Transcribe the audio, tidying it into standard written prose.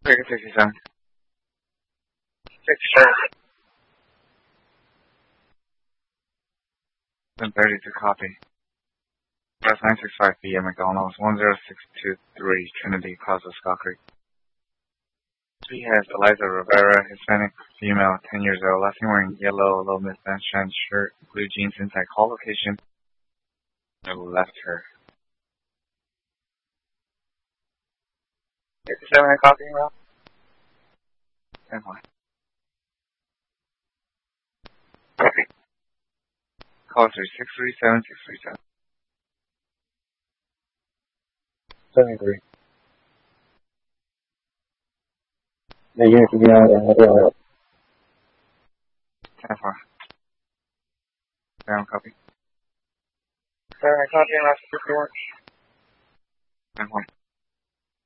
Take 67. 67. 10:30 to copy. Press 965B at McDonald's, 10623 Trinity Plaza, Scott Creek. He has Eliza Rivera, Hispanic, female, 10 years old, last name wearing yellow, low mismatched shirt, blue jeans inside call location. I left her. 57 at copy, Rob? 10-1. Okay. Call 637 637. 73. The unit to be on and what 10-4. Down copy. 7 at copy, Rob 51. 10-1.